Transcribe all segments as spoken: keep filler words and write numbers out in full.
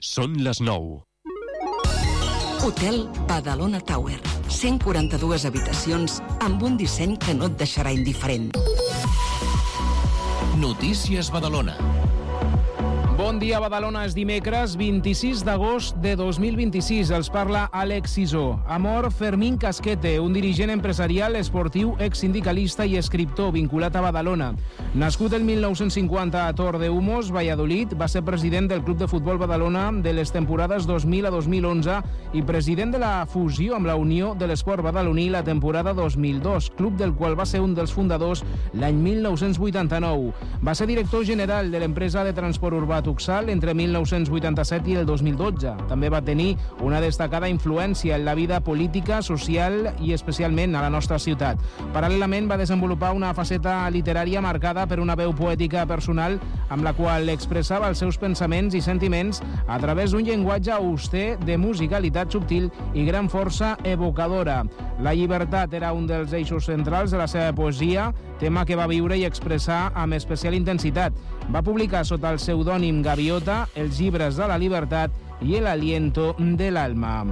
Són les nou. Hotel Badalona Tower. cent quaranta-dues habitacions amb un disseny que no et deixarà indiferent. Notícies Badalona. Bon dia, Badalona. És dimecres vint-i-sis d'agost de dos mil vint-i-sis. Els parla Àlex Sisó. Ha mort Fermín Casquete, un dirigent empresarial, esportiu, exsindicalista i escriptor vinculat a Badalona. Nascut el mil nou-cents cinquanta a Tordeumos, Valladolid, va ser president del Club de Futbol Badalona de les temporades dos mil a dos mil onze i president de la fusió amb la Unió de l'Esport Badaloní la temporada dos mil dos, club del qual va ser un dels fundadors l'any mil nou-cents vuitanta-nou. Va ser director general de l'empresa de transport urbà Tuxal entre mil nou-cents vuitanta-set i el dos mil dotze. També va tenir una destacada influència en la vida política, social i especialment a la nostra ciutat. Paral·lelament va desenvolupar una faceta literària marcada per una veu poètica personal amb la qual expressava els seus pensaments i sentiments a través d'un llenguatge auster de musicalitat subtil i gran força evocadora. La llibertat era un dels eixos centrals de la seva poesia, tema que va viure i expressar amb especial intensitat. Va publicar sota el pseudònim Gaviota els llibres de la llibertat i el aliento de l'alma.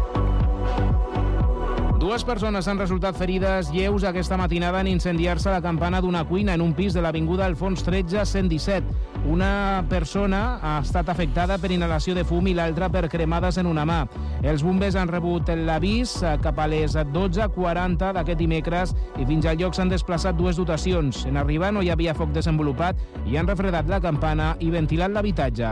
Dues persones han resultat ferides lleus aquesta matinada en incendiar-se la campana d'una cuina en un pis de l'avinguda Alfons tretze cent disset. Una persona ha estat afectada per inhalació de fum i l'altra per cremades en una mà. Els bombers han rebut l'avís cap a les dotze quaranta d'aquest dimecres i fins al lloc s'han desplaçat dues dotacions. En arribar no hi havia foc desenvolupat i han refredat la campana i ventilat l'habitatge.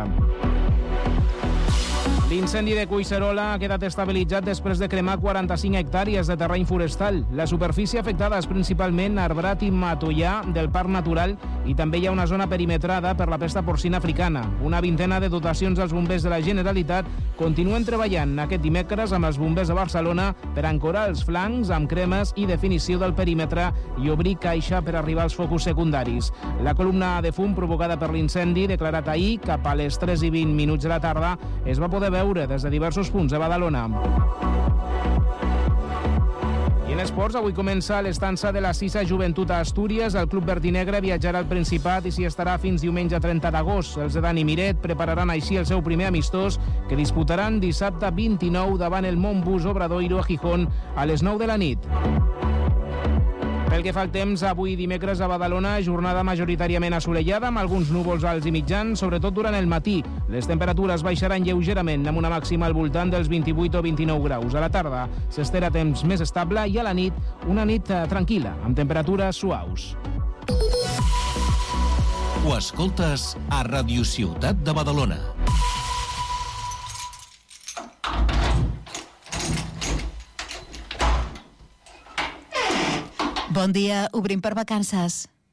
L'incendi de Collserola ha quedat estabilitzat després de cremar quaranta-cinc hectàrees de terreny forestal. La superfície afectada és principalment arbrat i matollà del Parc Natural i també hi ha una zona perimetrada per la pesta porcina africana. Una vintena de dotacions dels bombers de la Generalitat continuen treballant aquest dimecres amb els bombers de Barcelona per ancorar els flancs amb cremes i definició del perímetre i obrir caixa per arribar als focus secundaris. La columna de fum provocada per l'incendi, declarat ahir cap a les tres i vint minuts de la tarda, es va poder veure des de diversos punts de Badalona. I en esports, avui comença l'estança de la sisena Joventut a Astúries. El club verdinegre viatjarà al Principat i s'hi estarà fins diumenge trenta d'agost. Els de Dani Miret prepararan així el seu primer amistós, que disputaran dissabte vint-i-nou davant el Montbus Obradoiro a Gijón a les nou de la nit. Pel que fa al temps, avui dimecres a Badalona, jornada majoritàriament assolellada amb alguns núvols alts i mitjans, sobretot durant el matí. Les temperatures baixaran lleugerament amb una màxima al voltant dels vint-i-vuit o vint-i-nou graus. A la tarda s'espera temps més estable i a la nit una nit tranquil·la, amb temperatures suaus. Ho escoltes a Ràdio Ciutat de Badalona. Bon dia, obrim per vacances.